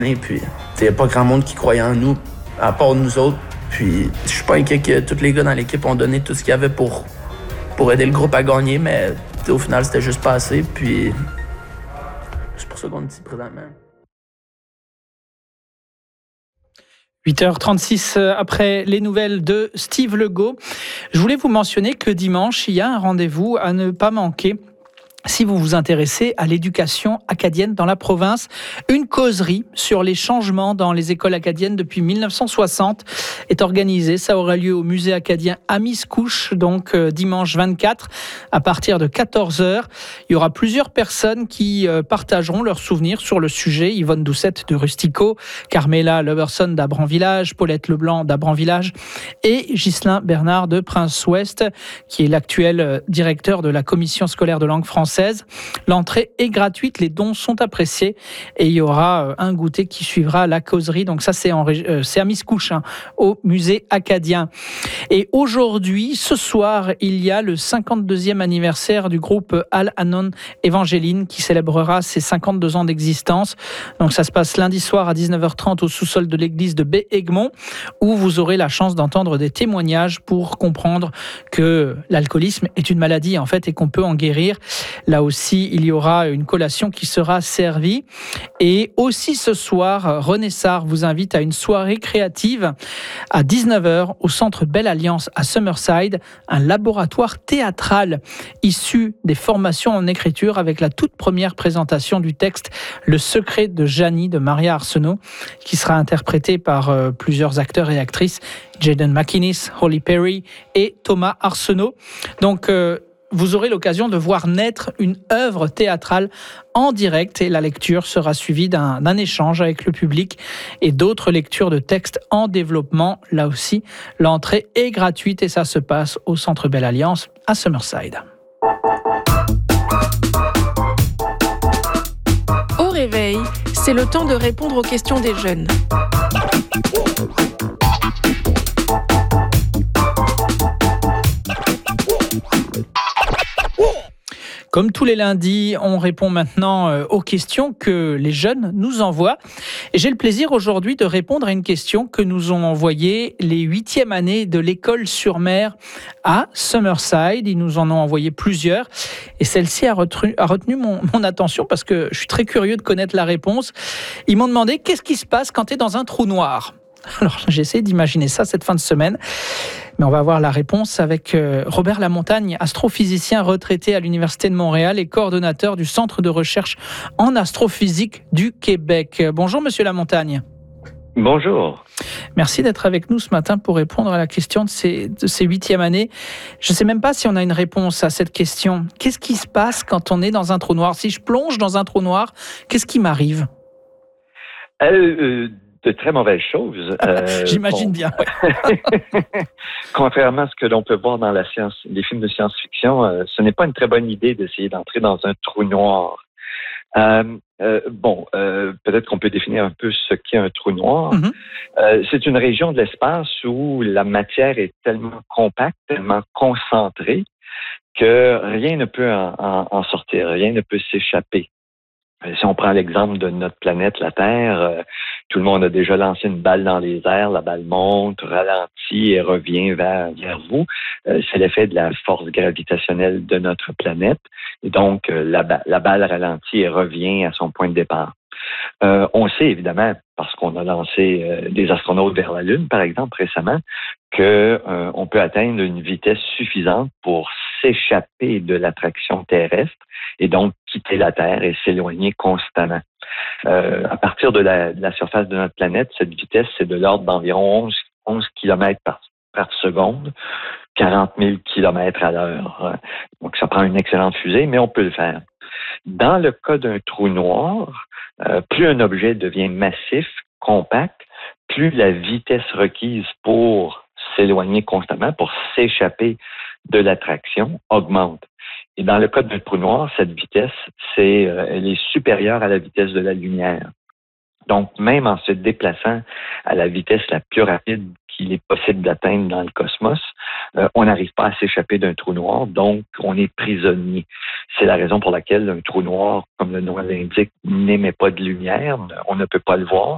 Et puis, il n'y a pas grand monde qui croyait en nous, à part nous autres. Puis, je suis pas inquiet que tous les gars dans l'équipe ont donné tout ce qu'il y avait pour aider le groupe à gagner, mais au final, c'était juste pas assez. Puis, c'est pour ça qu'on est ici présentement. 8h36 après les nouvelles de Steve Legault. Je voulais vous mentionner que dimanche, il y a un rendez-vous à ne pas manquer. Si vous vous intéressez à l'éducation acadienne dans la province, une causerie sur les changements dans les écoles acadiennes depuis 1960 est organisée. Ça aura lieu au musée acadien à Miscouche, donc dimanche 24 à partir de 14h. Il y aura plusieurs personnes qui partageront leurs souvenirs sur le sujet. Yvonne Doucette de Rustico, Carmela Leverson d'Abran-Village, Paulette Leblanc d'Abran-Village et Ghislain Bernard de Prince-Ouest, qui est l'actuel directeur de la commission scolaire de langue française. L'entrée est gratuite, les dons sont appréciés et il y aura un goûter qui suivra la causerie. Donc ça, c'est à Miscouche, au musée acadien. Et aujourd'hui, ce soir, il y a le 52e anniversaire du groupe Al-Anon Évangéline qui célébrera ses 52 ans d'existence. Donc ça se passe lundi soir à 19h30 au sous-sol de l'église de Baie-Egmont, où vous aurez la chance d'entendre des témoignages pour comprendre que l'alcoolisme est une maladie en fait et qu'on peut en guérir. Là aussi, il y aura une collation qui sera servie. Et aussi ce soir, René Sarr vous invite à une soirée créative à 19h au centre Belle Alliance à Summerside, un laboratoire théâtral issu des formations en écriture avec la toute première présentation du texte Le secret de Janie de Maria Arsenault, qui sera interprété par plusieurs acteurs et actrices, Jaden McInnes, Holly Perry et Thomas Arsenault. Donc, vous aurez l'occasion de voir naître une œuvre théâtrale en direct et la lecture sera suivie d'un échange avec le public et d'autres lectures de textes en développement. Là aussi, l'entrée est gratuite et ça se passe au Centre Belle Alliance à Summerside. Au réveil, c'est le temps de répondre aux questions des jeunes. Comme tous les lundis, on répond maintenant aux questions que les jeunes nous envoient. Et j'ai le plaisir aujourd'hui de répondre à une question que nous ont envoyée les 8e années de l'école sur mer à Summerside. Ils nous en ont envoyé plusieurs. Et celle-ci a retenu mon attention parce que je suis très curieux de connaître la réponse. Ils m'ont demandé qu'est-ce qui se passe quand tu es dans un trou noir ? Alors, j'ai essayé d'imaginer ça cette fin de semaine, mais on va voir la réponse avec Robert Lamontagne, astrophysicien retraité à l'Université de Montréal et coordonnateur du Centre de recherche en astrophysique du Québec. Bonjour, Monsieur Lamontagne. Bonjour. Merci d'être avec nous ce matin pour répondre à la question de ces 8e années. Je ne sais même pas si on a une réponse à cette question. Qu'est-ce qui se passe quand on est dans un trou noir ? Si je plonge dans un trou noir, qu'est-ce qui m'arrive ? De très mauvaises choses. J'imagine bien. Ouais. Contrairement à ce que l'on peut voir dans les films de science-fiction, ce n'est pas une très bonne idée d'essayer d'entrer dans un trou noir. Peut-être qu'on peut définir un peu ce qu'est un trou noir. Mm-hmm. C'est une région de l'espace où la matière est tellement compacte, tellement concentrée, que rien ne peut en sortir, rien ne peut s'échapper. Si on prend l'exemple de notre planète, la Terre, tout le monde a déjà lancé une balle dans les airs, la balle monte, ralentit et revient vers vous. C'est l'effet de la force gravitationnelle de notre planète. Et donc, la balle ralentit et revient à son point de départ. On sait évidemment, parce qu'on a lancé des astronautes vers la Lune, par exemple, récemment, qu'on peut atteindre une vitesse suffisante pour s'échapper de l'attraction terrestre et donc quitter la Terre et s'éloigner constamment. À partir de la surface de notre planète, cette vitesse, c'est de l'ordre d'environ 11 km par seconde, 40 000 km à l'heure. Donc, ça prend une excellente fusée, mais on peut le faire. Dans le cas d'un trou noir, plus un objet devient massif, compact, plus la vitesse requise pour s'éloigner constamment, pour s'échapper de l'attraction, augmente. Et dans le cas d'un trou noir, cette vitesse, elle est supérieure à la vitesse de la lumière. Donc, même en se déplaçant à la vitesse la plus rapide qu'il est possible d'atteindre dans le cosmos, on n'arrive pas à s'échapper d'un trou noir, donc on est prisonnier. C'est la raison pour laquelle un trou noir, comme le nom l'indique, n'émet pas de lumière, on ne peut pas le voir.